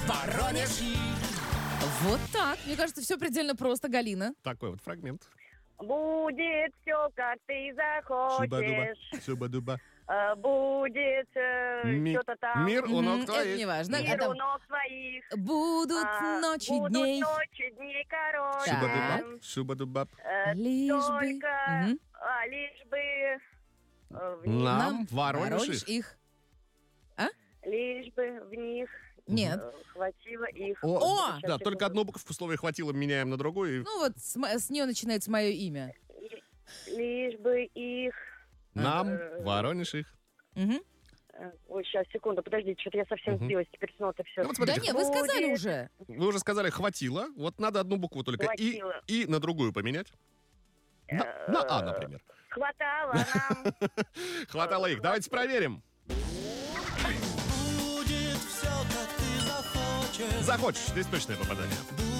Воронеж. Вот так. Мне кажется, все предельно просто, Галина. Такой вот фрагмент. Будет все, как ты захочешь. Суба-дуба. Будет что-то там. Мир у ног Это твоих. не важно. Мир у ног твоих. Будут ночи будут дней. ночи дней короче. Так. Шуба-дубап. Лишь бы. Только, Мгм. лишь бы в них, Нам Воронеж их. их. лишь бы в них Нет. хватило их. О! Да, только одну буковку в слове хватило, меняем на другую. Ну вот с нее начинается мое имя. Лишь бы их... Нам Воронеж их. Мгм. Ой, сейчас, секунду, подождите, что-то я совсем сбилась, теперь снова это все. Ну вот Да смотрите, не, вы сказали Будет. уже. вы уже сказали «хватило». Вот надо одну букву только Хватило. и на другую поменять. На А, например. Хватало нам. Хватало их. Давайте проверим. Будет все, как ты захочешь. Захочешь, здесь точное попадание.